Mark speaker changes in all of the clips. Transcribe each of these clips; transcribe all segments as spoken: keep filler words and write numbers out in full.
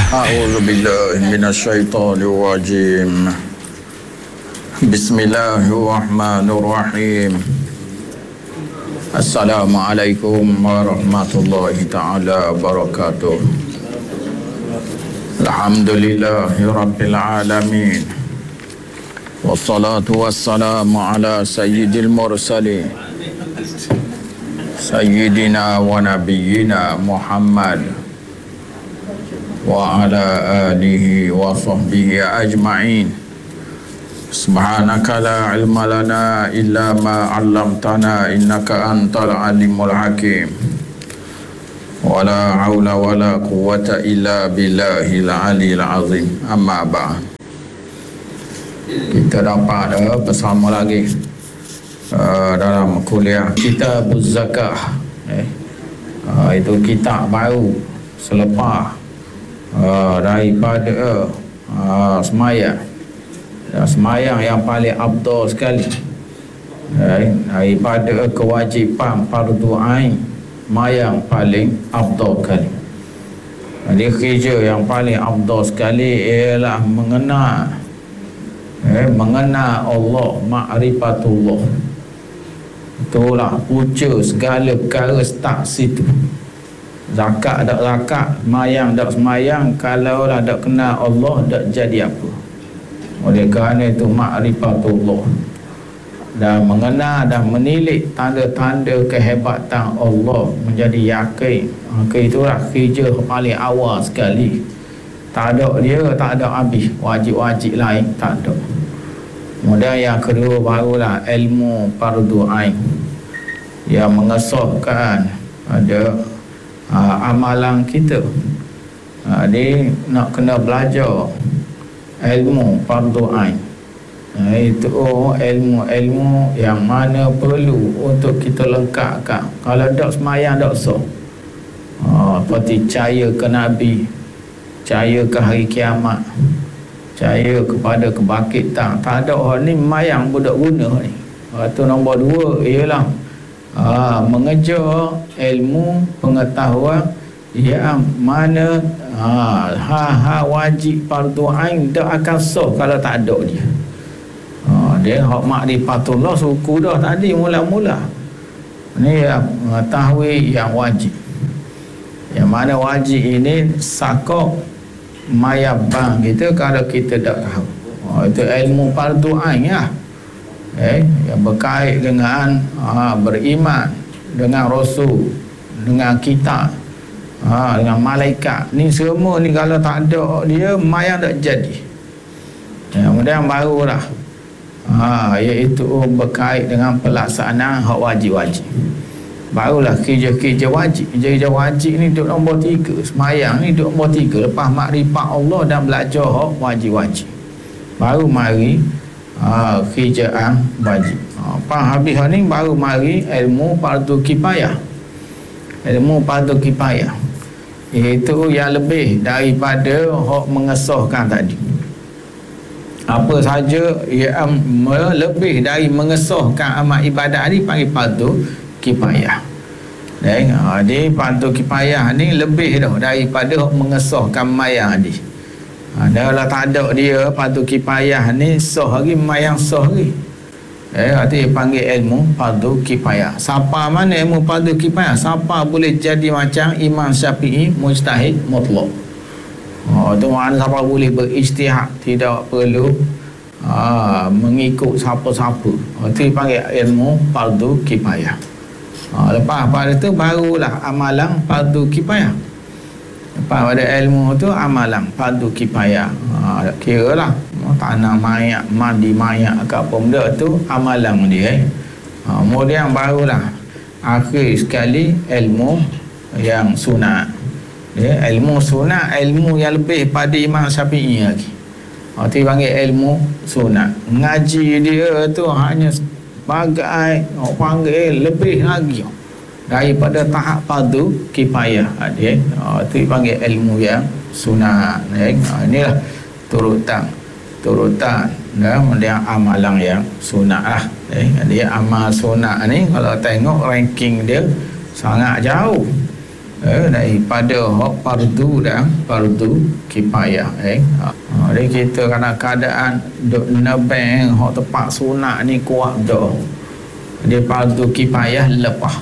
Speaker 1: A'udzu billahi minasyaitonir rajim. Bismillahirrahmanirrahim. Assalamualaikum warahmatullahi taala wabarakatuh. Alhamdulillahirabbil alamin. Wassalatu wassalamu ala sayyidil mursalin sayyidina wa nabiyyina Muhammad wa ala alihi wa sahbihi ajma'in. Subhanaka la ilma lana illa ma 'allamtana innaka antal alimul hakim. Wa la haula wa la quwwata illa billahil aliyil azim. Amma ba'd. Kita dapat uh, bersama lagi uh, dalam kuliah Kitabuz Zakah. Eh, uh, itu kitab baru selepas Uh, daripada uh, semayang uh, semayang yang paling afdal sekali, uh, daripada kewajipan fardu ain, semayang paling afdal sekali. Jadi kerja yang paling afdal sekali ialah mengenal eh, mengenal Allah, ma'rifatullah. Itulah punca segala perkara start situ. Zakat tak zakat, semayang tak semayang, kalau lah tak kenal Allah, tak jadi apa. Oleh kerana itu ma'rifatullah, dan mengenal dan menilik tanda-tanda kehebatan Allah, menjadi yakin. Maka itulah kerja paling awal sekali. Tak ada dia, tak ada habis. Wajib-wajib lain tak ada. Kemudian yang kedua barulah ilmu fardu ain, yang mengesahkan ada Uh, amalan kita. uh, Dia nak kena belajar ilmu fardu ain. uh, Itu oh, ilmu-ilmu yang mana perlu untuk kita lengkapkan. Kalau tak semayang tak sah. uh, Seperti percaya ke Nabi, percaya ke hari kiamat, percaya kepada kebangkitan. Tak ada orang ni semayang budak guna ni. Itu uh, nombor dua ialah Ha, mengejar ilmu pengetahuan yang mana ha, ha, ha wajib fardu ain tak akan sah kalau tak ada dia. Ha, dia hak ma'rifatullah suku dah tadi mula-mula. Ni ya, mengetahui yang wajib. Yang mana wajib ini sakok mayabang kita kalau kita tak tahu. Ha, itu ilmu fardu ain ya. Eh, yang berkait dengan ha, beriman dengan Rasul, dengan kitab, ha, dengan malaikat. Ni semua ni kalau tak ada dia, mayang tak jadi. Ya, kemudian barulah ha, iaitu berkait dengan pelaksanaan hak wajib-wajib. Barulah kerja-kerja wajib. Kerja-kerja wajib ni duduk nombor tiga. Semayang ni duduk nombor tiga. Lepas makrifat Allah dan belajar hak wajib-wajib, baru mari Ha, kerjaan wajib. Ha, pas habis ni baru mari ilmu fardu kifayah. Ilmu fardu kifayah itu yang lebih daripada hak mengesahkan tadi. Apa saja yang lebih dari mengesahkan amal ibadat ni panggil fardu kifayah. Dan ha, di fardu kifayah ni lebih dah daripada hak mengesahkan mayang ni. Ada lah tak ada dia fardu kifayah ni sah lagi, mayang sah lagi. Eh, arti panggil ilmu fardu kifayah. Siapa mana ilmu fardu kifayah? Siapa boleh jadi macam Imam Syafi'i mujtahid mutlak. Oh, tu makna siapa boleh berijtihad, tidak perlu ah, mengikut siapa-siapa. Itu panggil ilmu fardu kifayah. Ah, lepas pada tu barulah amalan fardu kifayah. Lepas pada ilmu tu amalan fardu kifayah. Ha, kira lah tanam mayat, mandi mayat ke apa benda tu amalan dia. Eh. Ha, kemudian barulah akhir sekali ilmu yang sunat. Ya, ilmu sunat, ilmu yang lebih pada Imam Syafi'i lagi. Ha, tu panggil ilmu sunat. Ngaji dia tu hanya sebagai orang panggil lebih lagi daripada tahap fardu kifayah dia. Ha, itu dipanggil ilmu yang sunat. Ha, inilah turutan turutan dan yang amalan yang sunat lah. Eh, dia amal sunat ni kalau tengok ranking dia sangat jauh. eh, daripada hak fardu dan fardu kifayah eh. Ha, jadi kita kadang keadaan duk nebeng hak tepat sunat ni kuat dah. Dia fardu kifayah lepas.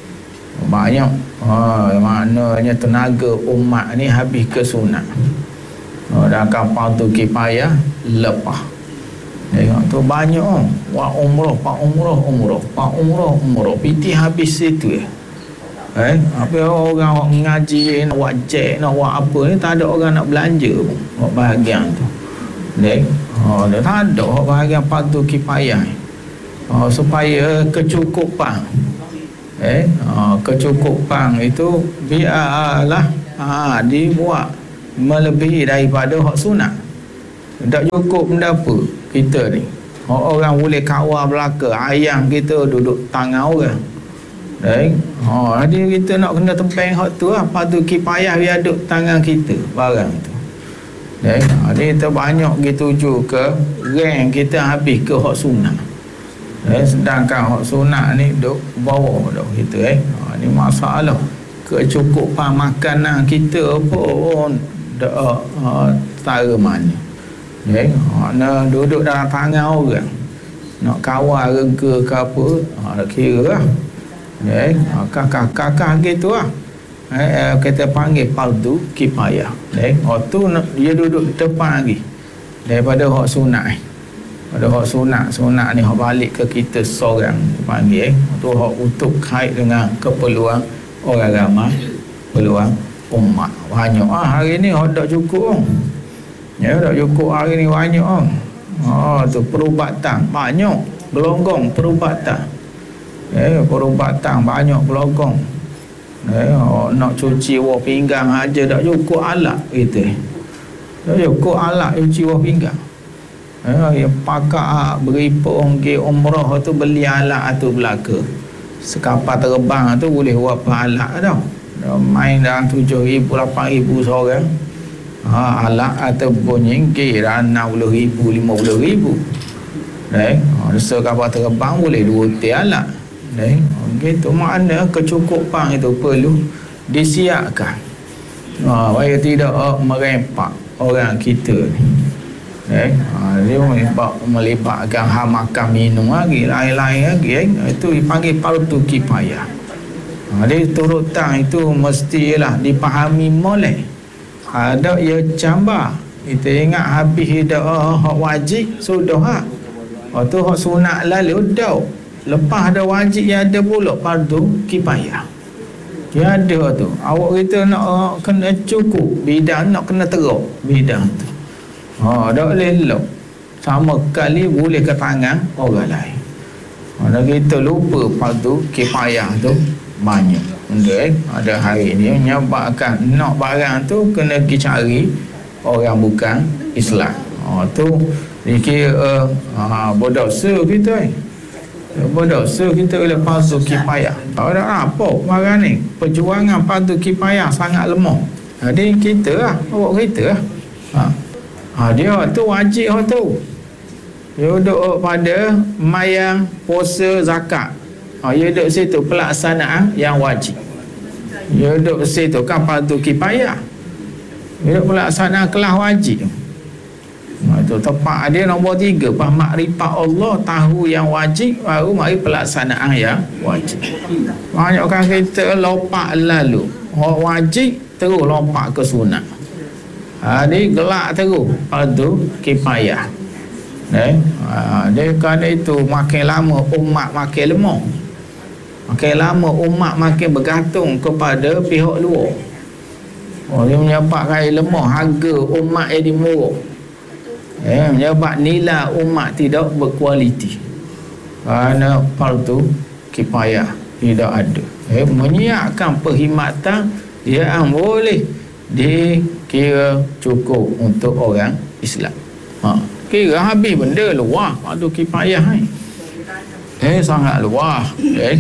Speaker 1: Banyak ha, maknanya tenaga umat ni habis ke sunat. Ha, dan akan fardu kifayah lepas. Tengok tu banyak oh. Wa umrah, pak umrah, umrah, pak umrah, umrah. Piti habis situ eh. Eh, apa orang ngaji nak buat cek, nak buat apa ni, tak ada orang nak belanja pun buat bahagian tu. Dek, oh, dia tak ada bahagian fardu kifayah. Oh, supaya kecukupan. Eh, oh, kecukupan itu biarlah ha, dibuat melebihi daripada hak sunat. Tak cukup mendapa kita ni. Orang boleh kawal belaka, ayam kita duduk tangan orang. Baik. Oh, jadi kita nak kena tempeng hak tu lah. Fardu kifayah biar duduk tangan kita barang tu. Baik. Jadi kita banyak gitu tuju ke rank kita habis ke hak sunat. Eh, sedangkan hak sunat ni duk bawah dah kita eh. Ha, ni masalah kecukupan makanan kita pun dak uh, setara mana. Eh, ha, nak duduk dalam tangan orang. Nak kawal rega ke apa, ha, kira lah. Eh, ha, kakak-kakak gitu lah. Eh, kita panggil fardu kifayah. Eh, hak tu dia duduk depan lagi daripada hak sunat eh. Pada hak sunat, sunat ni hak balik ke kita seorang panggil eh. Tu hak untuk kait dengan keperluan orang ramai, keperluan umat. Banyak ah hari ni hak tak cukup oh. Ya, tak cukup hari ni banyak oh. Oh, tu perubatan banyak, gelonggong perubatan. Eh, perubatan banyak gelonggong. Eh, oh, nak cuci wah pinggang aja tak cukup alat kita. Tak cukup alat cuci wah pinggang. Eh, yang pakak beripung ke umrah tu beli alat tu belaka. Sekapal terbang tu boleh buat alat tau. Main dalam tujuh ribu, lapan ribu seorang. Ha, alat atau bunyi kira enam puluh ribu, lima puluh ribu. Eh, sekapal terbang boleh dua tiap alat. Eh, gitu makna kecukupan itu perlu disiapkan. Ha, supaya tidak uh, merempak orang kita ni. Eh, ha, dia melibatkan hal makan minum lagi, lain-lain lagi eh. Itu dipanggil fardu kifayah. Ha, dia turutan itu mestilah dipahami molek. Ada ia cambar. Kita ingat habis dah oh, hak wajib sudah hak. Oh tu hak sunat lalu dah. Lepas ada wajib yang ada pula fardu kifayah. Dia ada tu. Awak kita nak uh, kena cukup bidang, nak kena teruk bidang tu. Ha, tak boleh elok. Sama kali boleh ke tangan orang lain. Ha, kita lupa fardu kifayah tu banyak. Untuk ada hari ni menyebabkan nak barang tu kena pergi cari orang bukan Islam. Ha, tu dikira uh, berdosa kita eh. Berdosa kita oleh fardu kifayah. Tak ada apa barang ni. Perjuangan fardu kifayah sangat lemah. Jadi kita lah, awak kita lah. Ha. Ha, dia tu wajib hak tu. Dia duduk pada mayang, puasa, zakat. Ha, dia duduk situ pelaksanaan yang wajib. Dia duduk situ kan fardu kifayah. Dia duduk pelaksanaan kelas wajib. Ha, itu tepat dia nombor tiga. Pas makrifat Allah, tahu yang wajib, baru mari pelaksanaan yang wajib. Banyak kan kita lompat lalu. Hak wajib terus lompat ke sunat. Ha, dia gelak terus fardu kifayah. Eh, ha, dia kerana itu makin lama umat makin lemah. Makin lama umat makin bergantung kepada pihak luar. Oh, dia menyebabkan lemah harga umat jadi murah. Eh, menyebab nilai umat tidak berkualiti. Kerana fardu kifayah tidak ada. Eh, menyiapkan perkhidmatan yang boleh dikira cukup untuk orang Islam. Ha, kira habis benda luar fardu kifayah ni. Eh, sangat luar. Eh,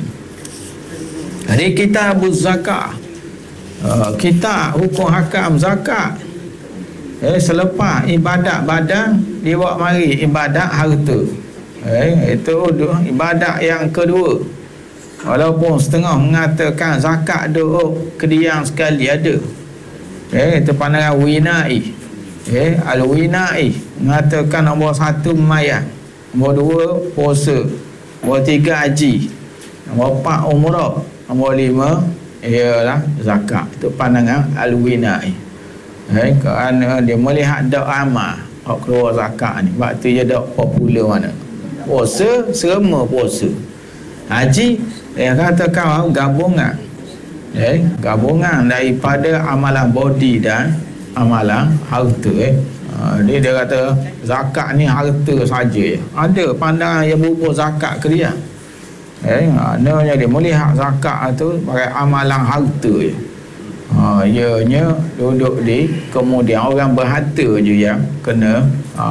Speaker 1: jadi kita zakat. Uh, kita hukum hakam zakat. Eh, selepas ibadat badan dibawa mari ibadat harta. Eh, itu ibadat yang kedua. Walaupun setengah mengatakan zakat duk kediang sekali ada. Eh, itu pandangan Winai. Eh, Al-Winai mengatakan nombor satu memayang, nombor dua puasa, nombor tiga haji, nombor empat umrah, nombor lima ialah zakat. Itu pandangan Al-Winai. Eh, kerana dia melihat dak amal hak keluar zakat ni. Sebab tu dia dak popular mana. Puasa semua puasa. Haji dia katakan gabungan. Eh, gabungan daripada amalan body dan amalan harta. Eh. Ha, dia, dia kata zakat ni harta saja. Ada pandangan yang berupa zakat ke dia. Eh, maknanya dia melihat zakat tu sebagai amalan harta je. Ha, ianya duduk di kemudian orang berharta je yang kena